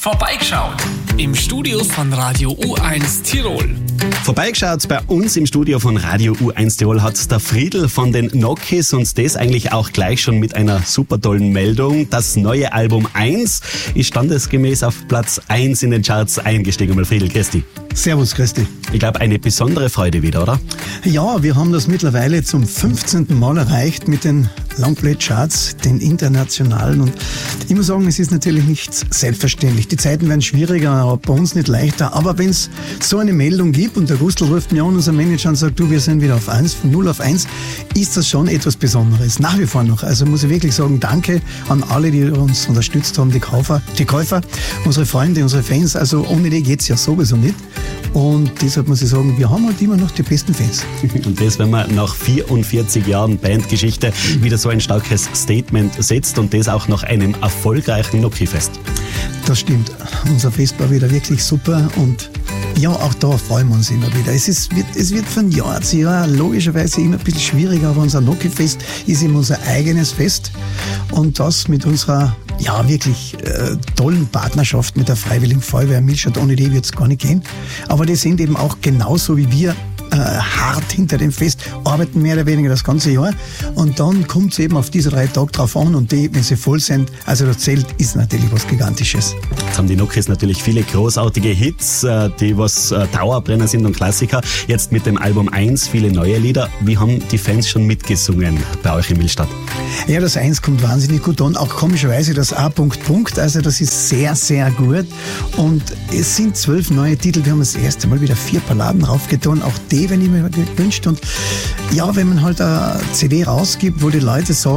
Vorbeigeschaut im Studio von Radio U1 Tirol. Vorbeigeschaut bei uns im Studio von Radio U1 Tirol hat der Friedl von den Nokis und das eigentlich auch gleich schon mit einer super tollen Meldung. Das neue Album 1 ist standesgemäß auf Platz 1 in den Charts eingestiegen. Mal Friedl, grüß dich. Servus, Christi. Ich glaube, eine besondere Freude wieder, oder? Ja, wir haben das mittlerweile zum 15. Mal erreicht mit den Longplay-Charts, den internationalen. Und ich muss sagen, es ist natürlich nicht selbstverständlich. Die Zeiten werden schwieriger, aber bei uns nicht leichter. Aber wenn es so eine Meldung gibt und der Gustl ruft mir an, unser Manager, und sagt, du, wir sind wieder auf 1, von 0 auf 1, ist das schon etwas Besonderes. Nach wie vor noch. Also muss ich wirklich sagen, danke an alle, die uns unterstützt haben, die Käufer, unsere Freunde, unsere Fans. Also ohne die geht's ja sowieso nicht. Und deshalb muss ich sagen, wir haben halt immer noch die besten Fans. Und das, wenn man nach 44 Jahren Bandgeschichte wieder so ein starkes Statement setzt und das auch nach einem erfolgreichen Noki-Fest. Das stimmt. Unser Fest war wieder wirklich super und ja, auch da freuen wir uns immer wieder. Es wird von Jahr zu Jahr logischerweise immer ein bisschen schwieriger, aber unser Noki-Fest ist eben unser eigenes Fest und das mit unserer wirklich tollen Partnerschaft mit der Freiwilligen Feuerwehr Milstadt. Ohne die wird es gar nicht gehen. Aber die sind eben auch genauso wie wir hart hinter dem Fest, arbeiten mehr oder weniger das ganze Jahr und dann kommt es eben auf diese 3 Tage drauf an und die, wenn sie voll sind, also das Zelt ist natürlich was Gigantisches. Jetzt haben die Nokis natürlich viele großartige Hits, die was Dauerbrenner sind und Klassiker. Jetzt mit dem Album 1 viele neue Lieder. Wie haben die Fans schon mitgesungen bei euch in Milstadt? Ja, das 1 kommt wahnsinnig gut an, auch komischerweise das A. Also das ist sehr, sehr gut und es sind 12 neue Titel. Wir haben das erste Mal wieder 4 Balladen draufgetan, auch die, wenn ich mir gewünscht. Und ja, wenn man halt eine CD rausgibt, wo die Leute sagen,